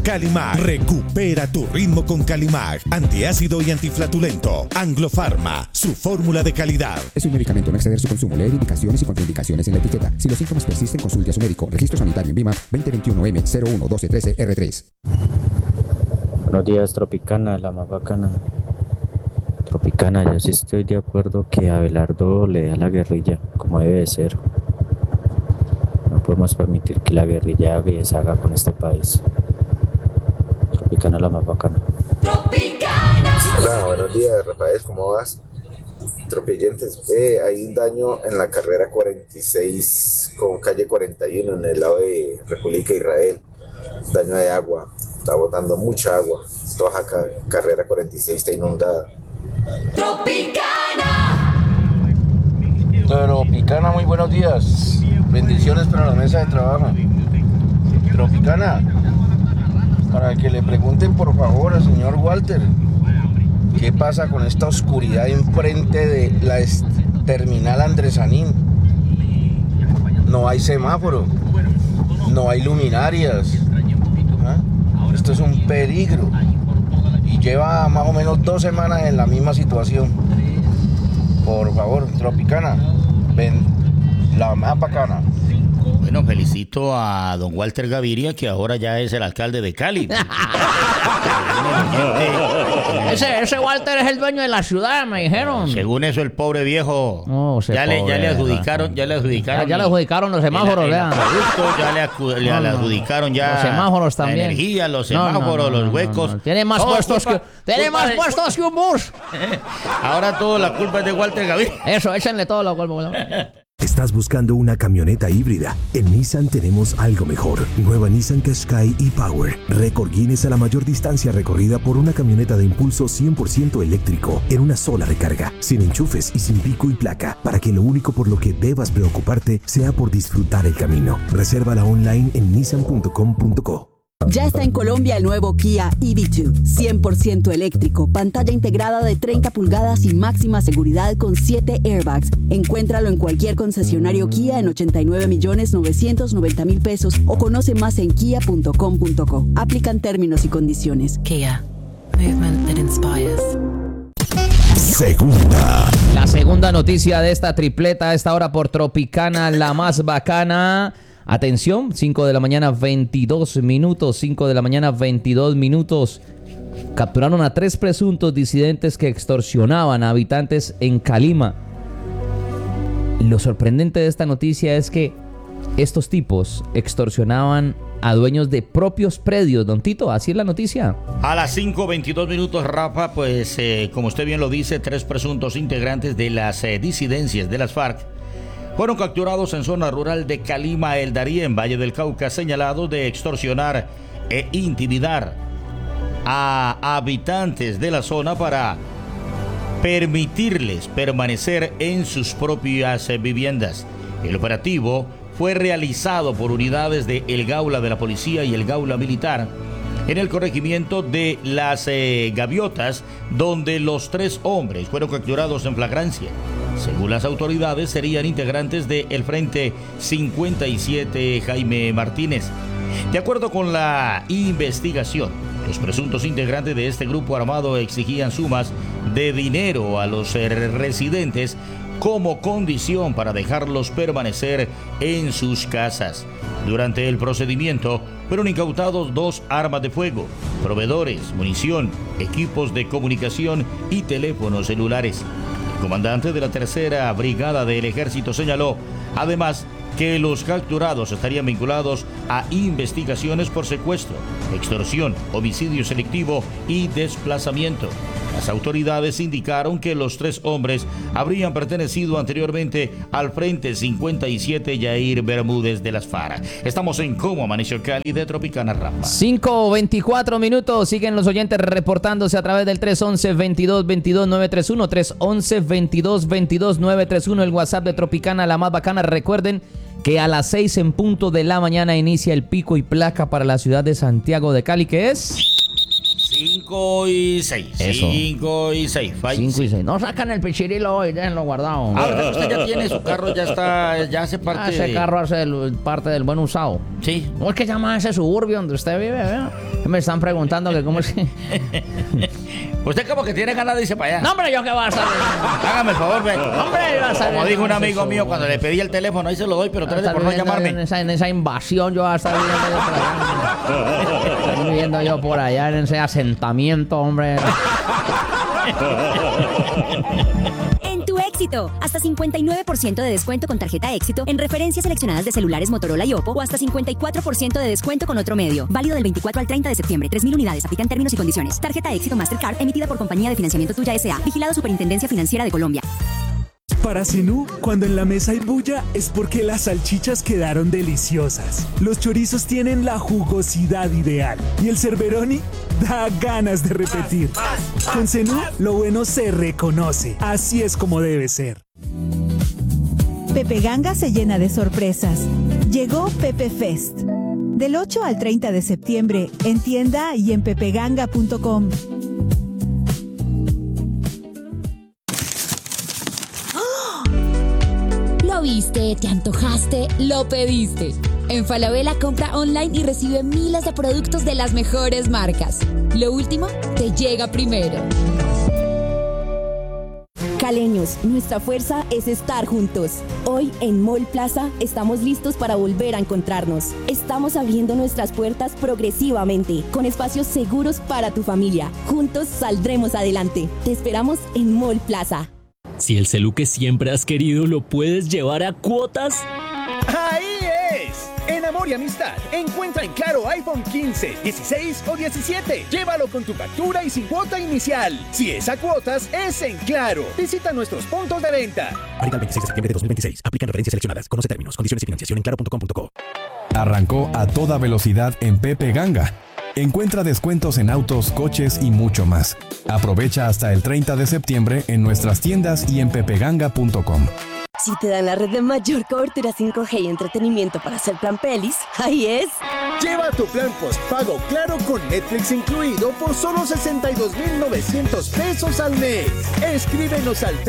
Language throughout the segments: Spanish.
Calimag. Recupera tu ritmo con Calimag. Antiácido y antiflatulento. Anglo-Pharma, su fórmula de calidad. Es un medicamento, no exceder su consumo. Leer indicaciones y contraindicaciones en la etiqueta. Si los síntomas persisten, consulte a su médico. Registro sanitario en VIMA 2021-M011213-R3. Buenos días, Tropicana, la más bacana. Tropicana, yo sí estoy de acuerdo que Abelardo le da la guerrilla, como debe de ser. No podemos permitir que la guerrilla haga y deshaga con este país. Tropicana, la más bacana. Hola, buenos días, Rafael, ¿cómo vas? Tropillentes, hay un daño en la carrera 46 con calle 41 en el lado de República de Israel. Daño de agua, está botando mucha agua. Toda carrera 46 está inundada. Tropicana, muy buenos días. Bendiciones para la mesa de trabajo. Tropicana, para que le pregunten por favor al señor Walter, ¿qué pasa con esta oscuridad enfrente de la terminal Andresanín? No hay semáforo, no hay luminarias. ¿Ah? Esto es un peligro. Y lleva más o menos 2 semanas en la misma situación. Por favor, Tropicana, ven, la más bacana. Bueno, felicito a don Walter Gaviria, que ahora ya es el alcalde de Cali. Ese Walter es el dueño de la ciudad, me dijeron. Según eso, el pobre viejo ya le adjudicaron los semáforos, ya le adjudicaron ya los semáforos también. La energía, los semáforos, los huecos. No. Tiene más puestos que un bus. Ahora toda la culpa es de Walter Gaviria. Eso, échenle todo la culpa. ¿Estás buscando una camioneta híbrida? En Nissan tenemos algo mejor. Nueva Nissan Qashqai e-Power. Récord Guinness a la mayor distancia recorrida por una camioneta de impulso 100% eléctrico en una sola recarga, sin enchufes y sin pico y placa, para que lo único por lo que debas preocuparte sea por disfrutar el camino. Resérvala online en nissan.com.co. Ya está en Colombia el nuevo Kia EV2, 100% eléctrico, pantalla integrada de 30 pulgadas y máxima seguridad con 7 airbags. Encuéntralo en cualquier concesionario Kia en 89.990.000 pesos o conoce más en kia.com.co. Aplican términos y condiciones. Kia, movement that inspires. La segunda noticia de esta tripleta a esta hora por Tropicana, la más bacana. Atención, 5 de la mañana 22 minutos. Capturaron a 3 presuntos disidentes que extorsionaban a habitantes en Calima. Lo sorprendente de esta noticia es que estos tipos extorsionaban a dueños de propios predios. Don Tito, así es la noticia. A las 5:22 minutos, Rafa, pues como usted bien lo dice, 3 presuntos integrantes de las disidencias de las FARC fueron capturados en zona rural de Calima, El Darién, Valle del Cauca, señalados de extorsionar e intimidar a habitantes de la zona para permitirles permanecer en sus propias viviendas. El operativo fue realizado por unidades de El Gaula de la Policía y El Gaula Militar en el corregimiento de Las Gaviotas, donde los 3 hombres fueron capturados en flagrancia. Según las autoridades, serían integrantes del Frente 57 Jaime Martínez. De acuerdo con la investigación, los presuntos integrantes de este grupo armado exigían sumas de dinero a los residentes como condición para dejarlos permanecer en sus casas. Durante el procedimiento fueron incautados 2 armas de fuego, proveedores, munición, equipos de comunicación y teléfonos celulares. El comandante de la 3ª Brigada del Ejército señaló, además, que los capturados estarían vinculados a investigaciones por secuestro, extorsión, homicidio selectivo y desplazamiento. Las autoridades indicaron que los 3 hombres habrían pertenecido anteriormente al Frente 57 Yair Bermúdez de las FARC. Estamos en Cómo Amaneció Cali de Tropicana Rafa. 5:24 minutos. Siguen los oyentes reportándose a través del 311-2222-931. 311-2222-931. El WhatsApp de Tropicana, la más bacana. Recuerden que a las 6 en punto de la mañana inicia el pico y placa para la ciudad de Santiago de Cali, que es... 5 y 6. Eso. 5 y 6. 5 y 6. No sacan el pichirilo hoy, déjenlo guardado. Ah, ¿verdad que usted ya tiene su carro? Ya hace parte ese de... carro hace parte del buen usado. Sí. ¿Cómo es que se llama ese suburbio donde usted vive? ¿Vea? Me están preguntando que cómo es que... Usted como que tiene ganas de irse para allá. No, hombre, yo qué voy a saber. Hágame el favor, ve. Hombre, yo voy a saber. Como dijo un amigo mío cuando le pedí el teléfono, ahí se lo doy, pero trate por no llamarme. En esa invasión yo voy a estar viviendo yo por allá. Estoy viviendo yo por allá en ese asentamiento, hombre. En tu éxito, hasta 59% de descuento con tarjeta éxito en referencias seleccionadas de celulares Motorola y Oppo o hasta 54% de descuento con otro medio. Válido del 24 al 30 de septiembre. 3.000 unidades. Aplican términos y condiciones. Tarjeta éxito Mastercard emitida por Compañía de Financiamiento Tuya S.A. Vigilado Superintendencia Financiera de Colombia. Para Zenú, cuando en la mesa hay bulla es porque las salchichas quedaron deliciosas. Los chorizos tienen la jugosidad ideal y el Cerberoni da ganas de repetir. Con Zenú, lo bueno se reconoce. Así es como debe ser. Pepe Ganga se llena de sorpresas. Llegó Pepe Fest. Del 8 al 30 de septiembre, en tienda y en pepeganga.com. Lo viste, te antojaste, lo pediste. En Falabella compra online y recibe miles de productos de las mejores marcas. Lo último te llega primero. Caleños, nuestra fuerza es estar juntos. Hoy en Mall Plaza estamos listos para volver a encontrarnos. Estamos abriendo nuestras puertas progresivamente, con espacios seguros para tu familia. Juntos saldremos adelante. Te esperamos en Mall Plaza. Si el celu que siempre has querido lo puedes llevar a cuotas. ¡Ahí es! En Amor y Amistad, encuentra en Claro iPhone 15, 16 o 17. Llévalo con tu factura y sin cuota inicial. Si es a cuotas, es en Claro. Visita nuestros puntos de venta. Válido el 26 de septiembre de 2026. Aplican referencias seleccionadas. Conoce términos, condiciones y financiación en claro.com.co. Arrancó a toda velocidad en Pepe Ganga. Encuentra descuentos en autos, coches y mucho más. Aprovecha hasta el 30 de septiembre en nuestras tiendas y en pepeganga.com. Si te dan la red de mayor cobertura 5G y entretenimiento para hacer plan pelis, ahí es. Lleva tu plan postpago Claro con Netflix incluido por solo 62,900 pesos al mes. Escríbenos al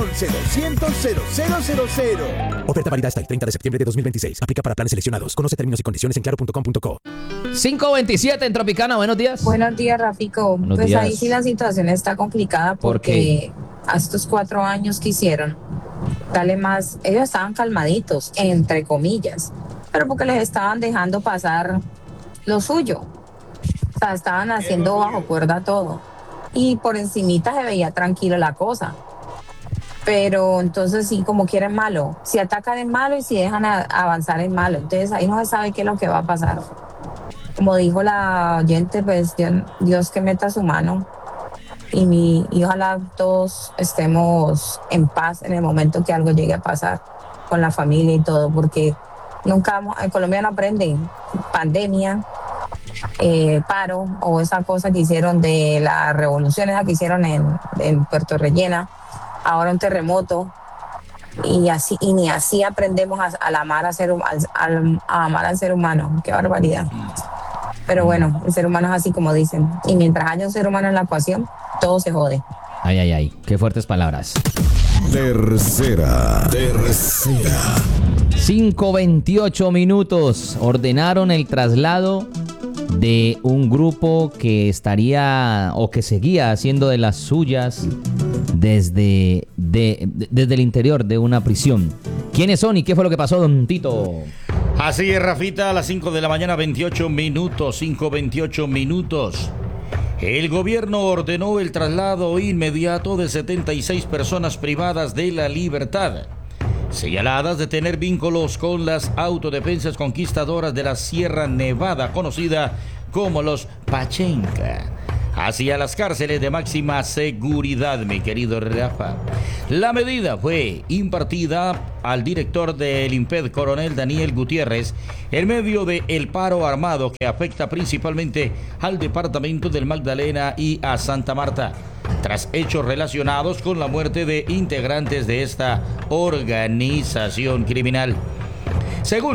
311-200-0000. Oferta válida hasta el 30 de septiembre de 2026. Aplica para planes seleccionados. Conoce términos y condiciones en claro.com.co. 5:27 en Tropicana, buenos días. Buenos días, Rafico. Buenos pues días. Ahí sí la situación está complicada porque a estos 4 años que hicieron, dale más, ellos estaban calmaditos, entre comillas, pero porque les estaban dejando pasar lo suyo. O sea, estaban haciendo bajo cuerda todo. Y por encimita se veía tranquila la cosa. Pero entonces sí, como quieren malo. Si atacan es malo y si dejan avanzar es malo. Entonces ahí no se sabe qué es lo que va a pasar. Como dijo la oyente, pues Dios que meta su mano. Y ojalá todos estemos en paz en el momento que algo llegue a pasar con la familia y todo, porque nunca en Colombia no aprenden. Pandemia, paro o esa cosa que hicieron de la revolución, esa que hicieron en Puerto Rellena, ahora un terremoto, y ni así aprendemos a amar al ser humano. Qué barbaridad. Pero bueno, el ser humano es así como dicen, y mientras haya un ser humano en la ecuación, todo se jode. Ay, ay, ay, qué fuertes palabras. Tercera. 5:28 minutos. Ordenaron el traslado de un grupo que estaría o que seguía haciendo de las suyas desde el interior de una prisión. ¿Quiénes son y qué fue lo que pasó, don Tito? Así es, Rafita, a las 5 de la mañana, 28 minutos, 5:28 minutos. El gobierno ordenó el traslado inmediato de 76 personas privadas de la libertad, señaladas de tener vínculos con las autodefensas conquistadoras de la Sierra Nevada, conocida como los Pachenca, hacia las cárceles de máxima seguridad, mi querido Rafa. La medida fue impartida al director del INPED, coronel Daniel Gutiérrez, en medio del paro armado que afecta principalmente al departamento del Magdalena y a Santa Marta, tras hechos relacionados con la muerte de integrantes de esta organización criminal. Según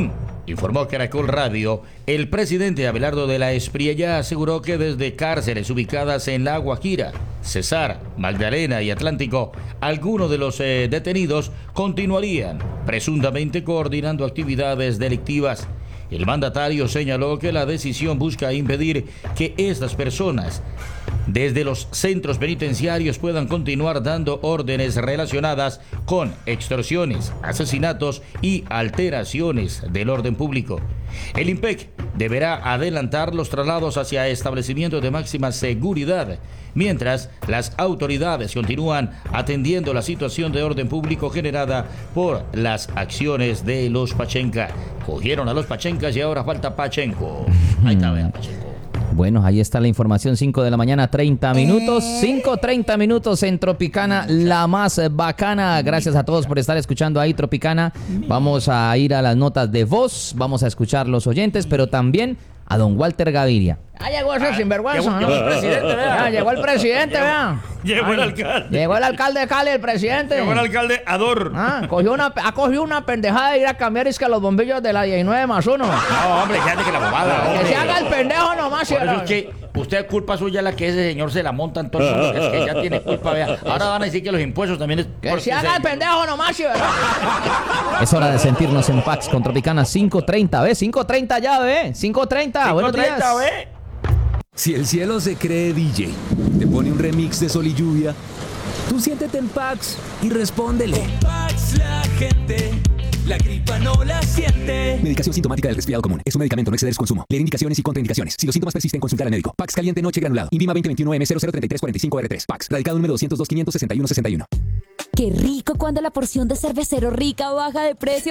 Informó Caracol Radio. El presidente Abelardo de la Espriella aseguró que desde cárceles ubicadas en La Guajira, Cesar, Magdalena y Atlántico, algunos de los detenidos continuarían presuntamente coordinando actividades delictivas. El mandatario señaló que la decisión busca impedir que estas personas desde los centros penitenciarios puedan continuar dando órdenes relacionadas con extorsiones, asesinatos y alteraciones del orden público. El IMPEC deberá adelantar los traslados hacia establecimientos de máxima seguridad, mientras las autoridades continúan atendiendo la situación de orden público generada por las acciones de los Pachenca. Cogieron a los Pachencas y ahora falta Pachenco. Ahí está, vean, Pachenco. Bueno, ahí está la información, 5 de la mañana, 30 minutos, 5:30 minutos en Tropicana, la más bacana. Gracias a todos por estar escuchando ahí Tropicana. Vamos a ir a las notas de voz, vamos a escuchar los oyentes, pero también a don Walter Gaviria. Ah, llegó ese sinvergüenza, llegó el presidente, vea. Ah, llegó el presidente, vea. Llegó el alcalde. Llegó el alcalde de Cali, el presidente. Llegó el alcalde Ador. Ha cogido una pendejada de ir a cambiar es que los bombillos de la 19 más 1. No, hombre, fíjate que la bobada. Que se haga el pendejo nomás. Por eso es que usted culpa suya la que ese señor se la monta en todo el mundo, que ya tiene culpa, vea. Ahora van a decir que los impuestos también es... Que se haga el pendejo nomás, ¿verdad? Es hora de sentirnos en Pax con Tropicana, 5:30, ¿ves? 5:30 ya, ¿ve? 5:30, buenos días. 5:30, ¿ve? Si el cielo se cree DJ, te pone un remix de Sol y Lluvia, tú siéntete en Pax y respóndele. Con Pax la gente, la gripa no la siente. Medicación sintomática del resfriado común. Es un medicamento, no exceder su consumo. Leer indicaciones y contraindicaciones. Si los síntomas persisten, consultar al médico. Pax caliente noche granulado. INVIMA 2021M003345R3. Pax. Radicado número 202-561-61. Qué rico cuando la porción de cervecero rica baja de precio.